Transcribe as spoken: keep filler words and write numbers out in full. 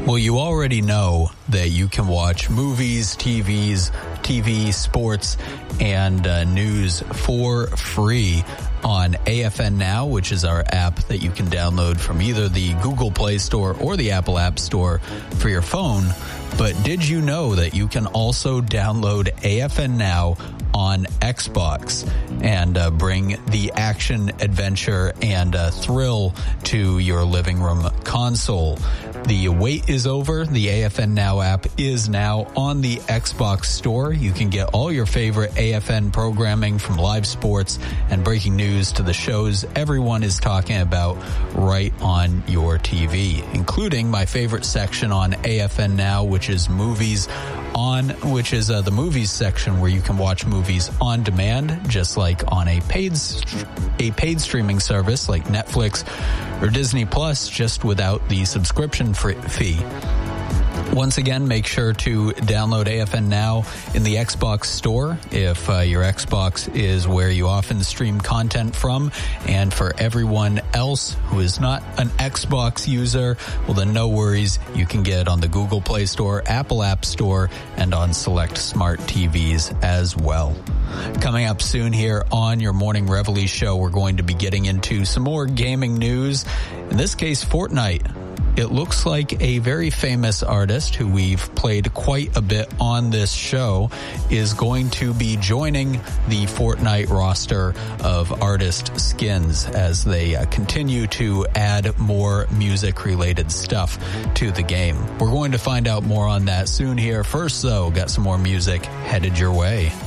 Well, you already know that you can watch movies, T Vs, T V, sports, and uh, news for free on A F N Now, which is our app that you can download from either the Google Play Store or the Apple App Store for your phone. But did you know that you can also download A F N Now on Xbox and uh, bring the action, adventure, and uh, thrill to your living room console? The wait is over. The A F N Now app is now on the Xbox Store. You can get all your favorite A F N programming, from live sports and breaking news to the shows everyone is talking about, right on your T V, including my favorite section on A F N Now, which is movies on, which is uh, the movies section, where you can watch movies on demand, just like on a paid a paid streaming service like Netflix or Disney Plus, just without the subscription fee. Once again, make sure to download A F N Now in the Xbox Store if uh, your Xbox is where you often stream content from. And for everyone else who is not an Xbox user, well, then no worries. You can get it on the Google Play Store, Apple App Store, and on select smart T Vs as well. Coming up soon here on your Morning Reveille show, we're going to be getting into some more gaming news. In this case, Fortnite. It looks like a very famous artist who we've played quite a bit on this show is going to be joining the Fortnite roster of artist skins as they uh, continue to add more music-related stuff to the game. We're going to find out more on that soon here. First, though, got some more music headed your way.